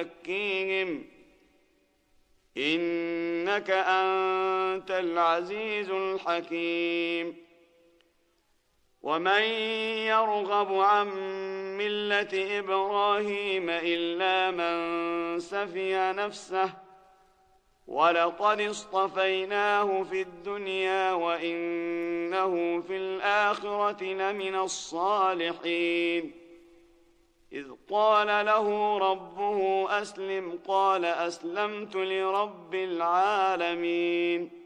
يزكيهم إنك أنت العزيز الحكيم. ومن يرغب عن ملة إبراهيم إلا من سفي نفسه ولقد اصطفيناه في الدنيا وإنه في الآخرة لمن الصالحين. إذ قال له ربه أسلم قال أسلمت لرب العالمين.